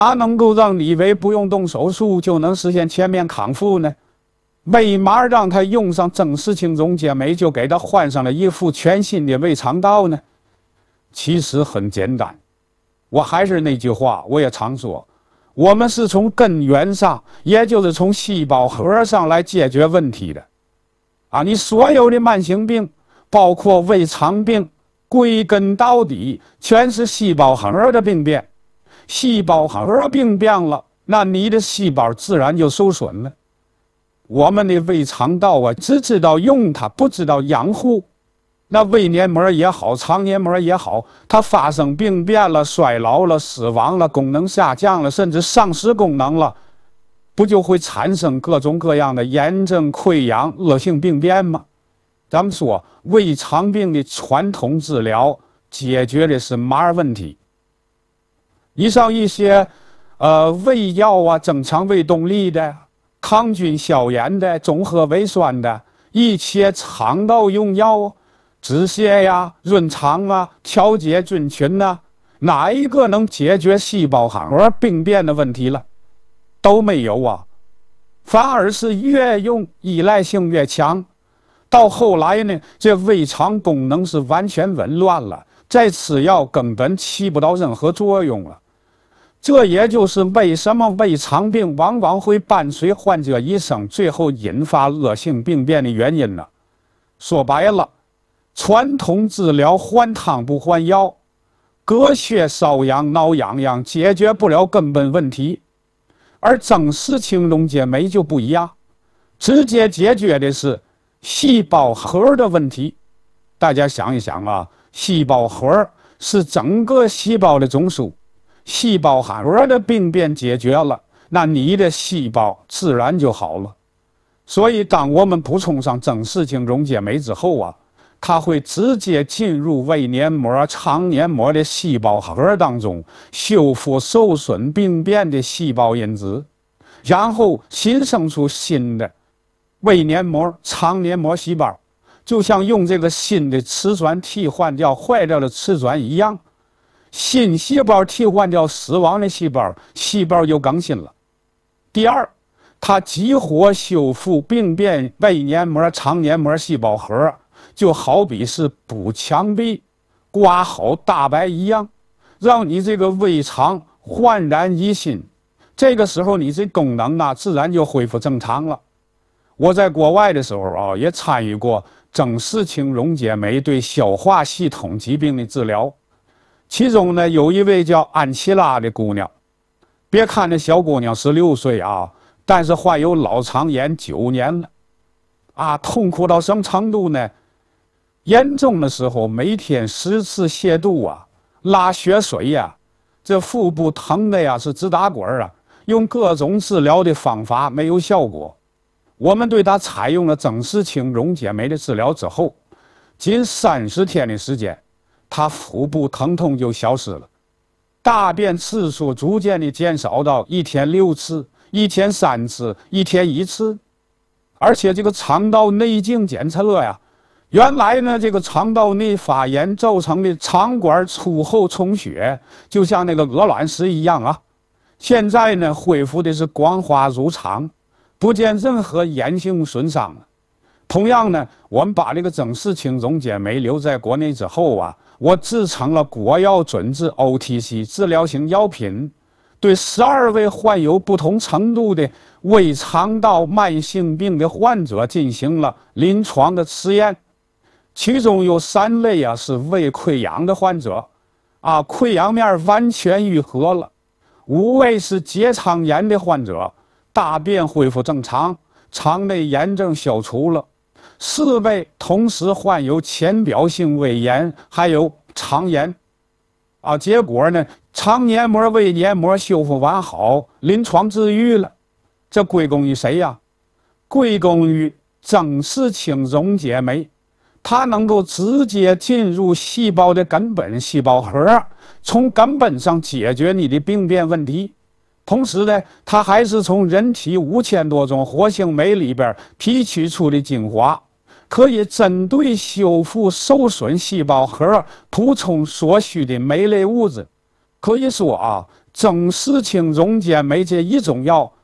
哪能够让你以为不用动手术就能实现全面康复呢？为嘛让他用上正视清溶解酶，就给他换上了一副全新的胃肠道呢？其实很简单，我还是那句话，我也常说，我们是从根源上，也就是从细胞核上来解决问题的。你所有的慢性病，包括胃肠病，归根到底全是细胞核的病变。细胞核病变了，那你的细胞自然就受损了。我们的胃肠道只知道用它，不知道养护。那胃黏膜也好，肠黏膜也好，它发生病变了，衰老了，死亡了，功能下降了，甚至丧失功能了，不就会产生各种各样的炎症、溃疡、恶性病变吗？咱们说胃肠病的传统治疗解决的是嘛问题？以上一些胃药增强胃动力的，抗菌消炎的，中和胃酸的，一切肠道用药，止泻呀、润肠调节菌群哪一个能解决细胞核病变的问题了？都没有反而是越用依赖性越强。到后来呢，这胃肠功能是完全紊乱了，再吃药根本起不到任何作用了。这也就是为什么胃肠病往往会伴随患者一生，最后引发恶性病变的原因呢。说白了，传统治疗换汤不换药，隔靴搔痒挠痒痒，解决不了根本问题。而正视清溶解酶就不一样，直接解决的是细胞核的问题。大家想一想细胞核是整个细胞的总数，细胞核的病变解决了，那你的细胞自然就好了。所以当我们补充上正视清溶解酶之后它会直接进入胃黏膜、肠黏膜的细胞核当中，修复受损病变的细胞因子，然后新生出新的胃黏膜、肠黏膜细胞，就像用这个新的瓷砖替换掉坏掉的瓷砖一样，新细胞替换掉死亡的细胞，细胞就更新了。第二，它激活修复病变胃黏膜、肠黏膜细胞核，就好比是补墙壁、刮好大白一样，让你这个胃肠焕然一新。这个时候你这功能自然就恢复正常了。我在国外的时候也参与过正视清溶解酶对消化系统疾病的治疗。其中呢，有一位叫安琪拉的姑娘，别看这小姑娘16岁但是患有脑肠炎9年了痛苦到什么程度呢？严重的时候每天10次泻肚拉血水这腹部疼的是直打滚用各种治疗的方法没有效果。我们对她采用了正视清溶解酶的治疗之后，仅30天的时间，她腹部疼痛就消失了，大便次数逐渐的减少到1天6次、1天3次、1天1次。而且这个肠道内镜检测原来呢这个肠道内发炎造成的肠管粗厚充血，就像那个鹅卵石一样现在呢恢复的是光滑如常，不见任何炎性损伤了。同样呢，我们把这个正视清溶解酶留在国内之后我制成了国药准字 OTC 治疗型药品，对12位患有不同程度的胃肠道慢性病的患者进行了临床的试验。其中有3类是胃溃疡的患者溃疡面完全愈合了；5位是结肠炎的患者，大便恢复正常，肠内炎症消除了；4位同时患有浅表性胃炎还有肠炎结果呢，肠黏膜、胃黏膜修复完好，临床治愈了。这归功于谁归功于正视清溶解酶，它能够直接进入细胞的根本细胞核，从根本上解决你的病变问题。同时呢，它还是从人体5000多种活性酶里边提取出的精华，可以针对修复受损细胞核补充所需的酶类物质。可以说正视清溶解酶这一种药